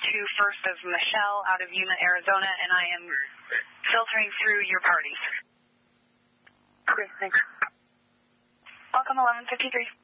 to first of Michelle out of Yuma, Arizona, and I am filtering through your parties. Okay, thanks. Welcome, 1153.